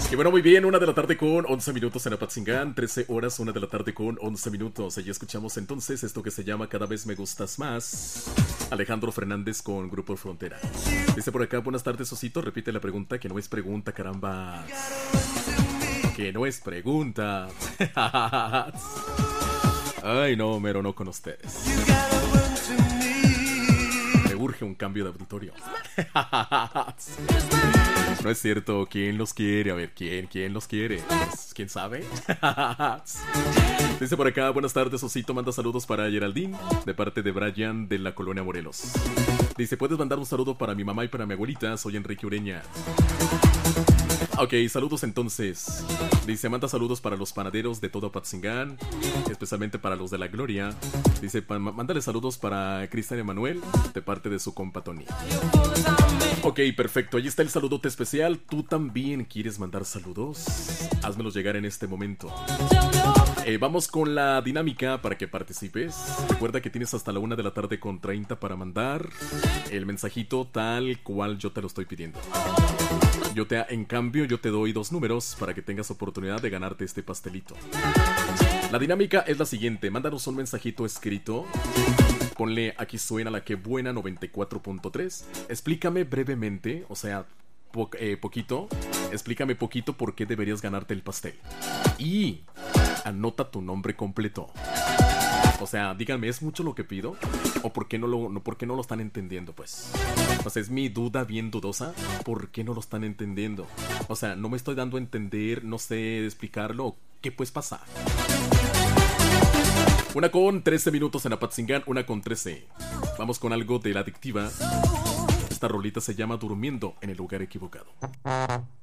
Y bueno, muy bien, 1 de la tarde con 11 minutos en Apatzingán, 13 horas, 1 de la tarde con 11 minutos. Y escuchamos entonces esto que se llama Cada vez me gustas más. Alejandro Fernández con Grupo Frontera. Dice por acá, buenas tardes, Osito. Repite la pregunta, que no es pregunta, caramba. Que no es pregunta. Ay, no, mero, no con ustedes. Me urge un cambio de auditorio. No es cierto, ¿quién los quiere? A ver, ¿quién los quiere? Pues, ¿quién sabe? Dice por acá, buenas tardes, Osito, manda saludos para Geraldine, de parte de Brian de la Colonia Morelos. Dice, ¿puedes mandar un saludo para mi mamá y para mi abuelita? Soy Enrique Ureña. Ok, saludos entonces. Dice, manda saludos para los panaderos de todo Apatzingán, especialmente para los de la Gloria. Dice, mándale saludos para Cristian Emanuel, de parte de su compa Tony. Ok, perfecto, ahí está el saludote especial. ¿Tú también quieres mandar saludos? Házmelos llegar en este momento. Vamos con la dinámica para que participes. Recuerda que tienes hasta la 1 de la tarde con 30 para mandar el mensajito tal cual yo te lo estoy pidiendo. En cambio, yo te doy 2 números para que tengas oportunidad de ganarte este pastelito. La dinámica es la siguiente. Mándanos un mensajito escrito. Ponle, aquí suena la que buena 94.3. Explícame brevemente, o sea, poquito. Explícame poquito por qué deberías ganarte el pastel. Y anota tu nombre completo. O sea, díganme, ¿es mucho lo que pido? ¿O por qué no lo están entendiendo, pues? O sea, es mi duda bien dudosa. ¿Por qué no lo están entendiendo? O sea, no me estoy dando a entender, no sé explicarlo. ¿Qué pues pasa? 1:13 minutos en Apatzingán, 1:13. Vamos con algo de la adictiva. Esta rolita se llama Durmiendo en el lugar equivocado.